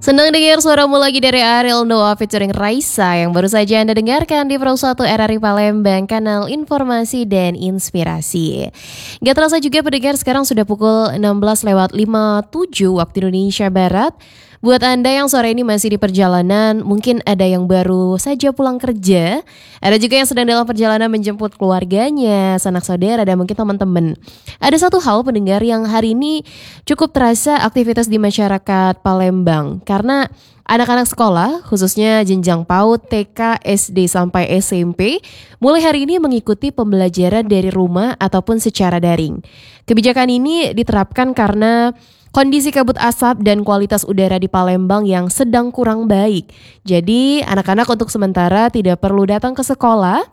Senang dengar suaramu lagi dari Ariel Noah featuring Raisa yang baru saja Anda dengarkan di Pro 1 RRI Palembang, kanal informasi dan inspirasi. Gak terasa juga pendengar, sekarang sudah pukul 16:57 waktu Indonesia Barat. Buat Anda yang sore ini masih di perjalanan, mungkin ada yang baru saja pulang kerja, ada juga yang sedang dalam perjalanan menjemput keluarganya, sanak saudara, dan mungkin teman-teman. Ada satu hal pendengar yang hari ini cukup terasa aktivitas di masyarakat Palembang, karena anak-anak sekolah, khususnya jenjang PAUD, TK, SD sampai SMP, mulai hari ini mengikuti pembelajaran dari rumah ataupun secara daring. Kebijakan ini diterapkan karena kondisi kabut asap dan kualitas udara di Palembang yang sedang kurang baik. Jadi anak-anak untuk sementara tidak perlu datang ke sekolah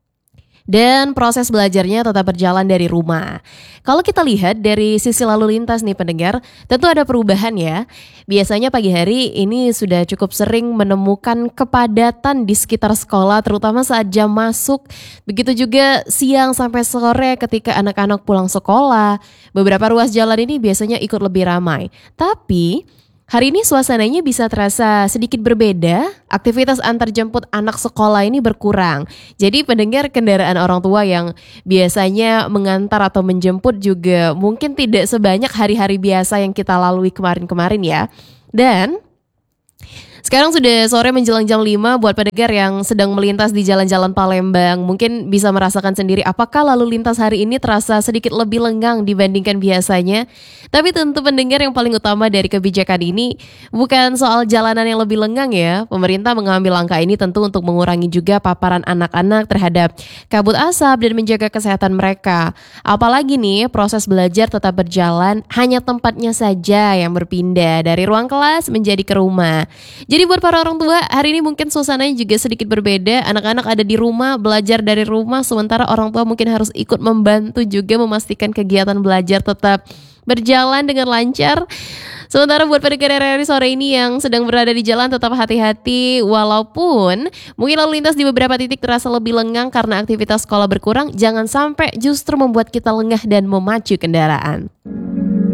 dan proses belajarnya tetap berjalan dari rumah. Kalau kita lihat dari sisi lalu lintas nih pendengar, tentu ada perubahan ya. Biasanya pagi hari ini sudah cukup sering menemukan kepadatan di sekitar sekolah, terutama saat jam masuk. Begitu juga siang sampai sore ketika anak-anak pulang sekolah. Beberapa ruas jalan ini biasanya ikut lebih ramai. Tapi hari ini suasananya bisa terasa sedikit berbeda, aktivitas antar jemput anak sekolah ini berkurang. Jadi pendengar, kendaraan orang tua yang biasanya mengantar atau menjemput juga mungkin tidak sebanyak hari-hari biasa yang kita lalui kemarin-kemarin ya. Dan sekarang sudah sore menjelang jam 5 buat pendengar yang sedang melintas di jalan-jalan Palembang. Mungkin bisa merasakan sendiri apakah lalu lintas hari ini terasa sedikit lebih lengang dibandingkan biasanya. Tapi tentu pendengar, yang paling utama dari kebijakan ini bukan soal jalanan yang lebih lengang ya. Pemerintah mengambil langkah ini tentu untuk mengurangi juga paparan anak-anak terhadap kabut asap dan menjaga kesehatan mereka. Apalagi nih proses belajar tetap berjalan, hanya tempatnya saja yang berpindah dari ruang kelas menjadi ke rumah. Jadi buat para orang tua, hari ini mungkin suasananya juga sedikit berbeda. Anak-anak ada di rumah, belajar dari rumah, sementara orang tua mungkin harus ikut membantu juga memastikan kegiatan belajar tetap berjalan dengan lancar. Sementara buat pendengar RRI sore ini yang sedang berada di jalan, tetap hati-hati. Walaupun mungkin lalu lintas di beberapa titik terasa lebih lengang karena aktivitas sekolah berkurang, jangan sampai justru membuat kita lengah dan memacu kendaraan.